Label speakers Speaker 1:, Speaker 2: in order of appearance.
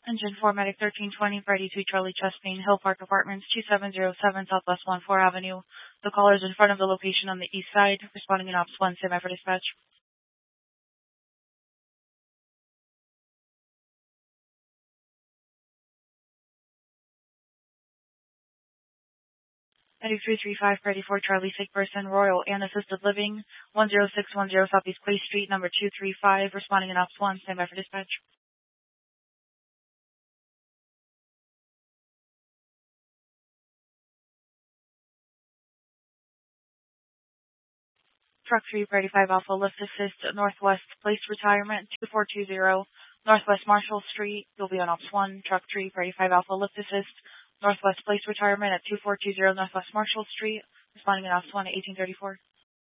Speaker 1: Engine 4 Medic 1320, Friday 2 Charlie Chastain, Hill Park Apartments, 2707 Southwest 14 Avenue. The caller is in front of the location on the east side, responding in Ops 1, stand by for dispatch. Medic 335, Friday 4 Charlie, sick person, Royal and Assisted Living, 10610 Southeast Clay Street, number 235, responding in Ops 1, stand by for dispatch. Truck 335 Alpha Lift Assist, Northwest Place Retirement, 2420 Northwest Marshall Street. You'll be on Ops 1. Truck 335 Alpha Lift Assist, Northwest Place Retirement at 2420 Northwest Marshall Street. Responding in Ops 1 at 1834.